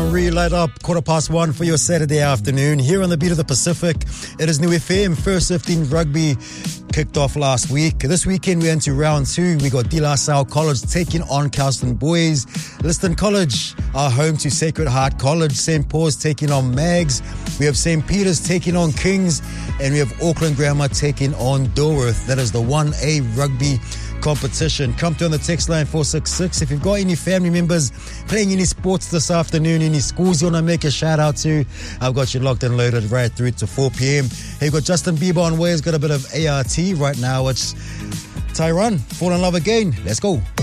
really light up 1:15 for your Saturday afternoon here on the Beat of the Pacific. It is New FM. First 15 rugby kicked off last week. This weekend we went to round 2. We got De La Salle College taking on Carlton Boys. Liston College are home to Sacred Heart College. St. Paul's taking on Mags. We have St. Peter's taking on Kings. And we have Auckland Grammar taking on Dilworth. That is the 1A rugby competition. Come through on the text line 466. If you've got any family members playing any sports this afternoon, any schools you want to make a shout out to, I've got you locked and loaded right through to 4 p.m. Hey, you've got Justin Bieber on way. He's got a bit of ART right now. It's Tyrone, Fall in Love Again. Let's go.